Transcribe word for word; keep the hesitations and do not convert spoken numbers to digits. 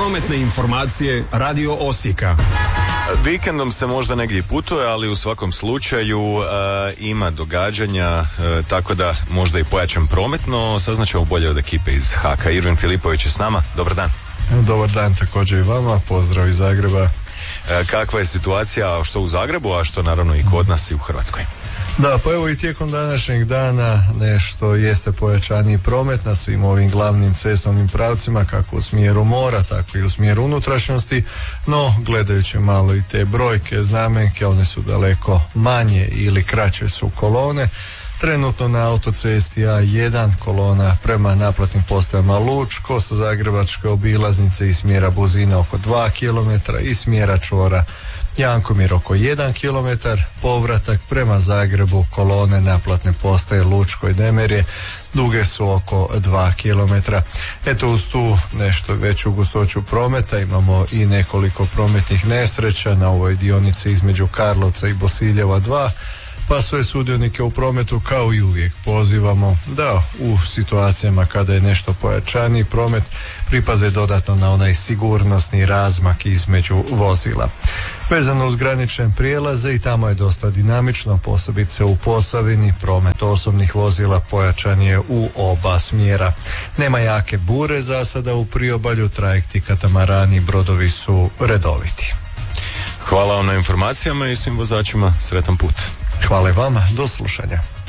Prometne informacije Radio Osijeka. Vikendom se možda negdje putuje, ali u svakom slučaju uh, ima događanja, uh, tako da možda i pojačan promet, no saznaćemo bolje od ekipe iz Haka. Irvin Filipović je s nama, dobar dan. Dobar dan također i vama, pozdrav iz Zagreba. Uh, kakva je situacija, što u Zagrebu, a što naravno i kod nas i u Hrvatskoj? Da, pa evo i tijekom današnjeg dana nešto jeste pojačaniji promet na svim ovim glavnim cestovnim pravcima, kako u smjeru mora, tako i u smjeru unutrašnjosti, no gledajući malo i te brojke, znamenke, one su daleko manje ili kraće su kolone. Trenutno na autocesti A jedan kolona prema naplatnim postajama Lučko sa zagrebačke obilaznice i smjera Buzina oko dva kilometra i smjera čvora Jankomir oko jedan kilometar, povratak prema Zagrebu kolone naplatne postaje Lučko i Demerje duge su oko dva kilometra. Eto, uz tu nešto veću gustoću prometa imamo i nekoliko prometnih nesreća na ovoj dionici između Karlovca i Bosiljeva dva, pa sve sudionike u prometu kao i uvijek pozivamo da u situacijama kada je nešto pojačaniji promet pripaze dodatno na onaj sigurnosni razmak između vozila. Vezano uz granične prijelaze, i tamo je dosta dinamično, posebice u Posavini, promet osobnih vozila pojačan je u oba smjera. Nema jake bure za sada u priobalju, trajekti, katamarani, brodovi su redoviti. Hvala vam na informacijama i svim vozačima sretan put. Hvala i vama, do slušanja.